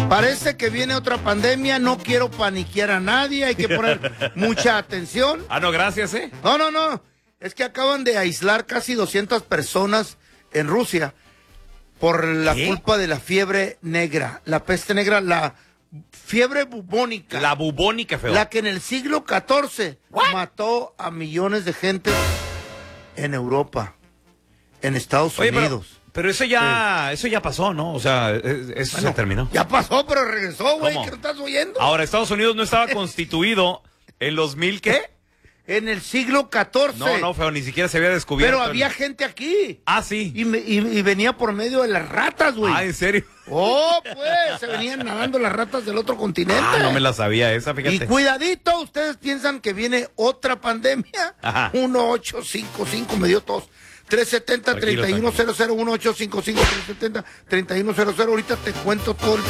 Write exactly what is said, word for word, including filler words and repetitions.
Parece que viene otra pandemia, no quiero paniquear a nadie, hay que poner mucha atención. Ah, no, gracias, ¿eh? No, no, no, es que acaban de aislar casi doscientas personas en Rusia por la ¿Qué? culpa de la fiebre negra, la peste negra, la fiebre bubónica. La bubónica, feo. La que en el siglo catorce What? mató a millones de gente en Europa, en Estados Oye, pero, Unidos. pero eso ya, eso ya pasó, ¿no? O sea, es- eso Bueno, se terminó. Ya pasó, pero regresó, güey, ¿Cómo? ¿qué no estás oyendo? Ahora, Estados Unidos no estaba constituido en los mil, ¿qué? En el siglo catorce. No, no, feo, ni siquiera se había descubierto. Pero había gente aquí. Ah, sí. Y, me- y- y venía por medio de las ratas, güey. Ah, ¿en serio? Oh, pues, se venían nadando las ratas del otro continente. Ah, no me la sabía esa, Y fíjate. cuidadito, ustedes piensan que viene otra pandemia. Ajá. uno ocho cinco cinco, me dio tos. tres setenta, Tranquilo, treinta y uno cero cero, uno ocho cinco cinco, tres setenta, treinta y uno cero cero. Ahorita te cuento todo el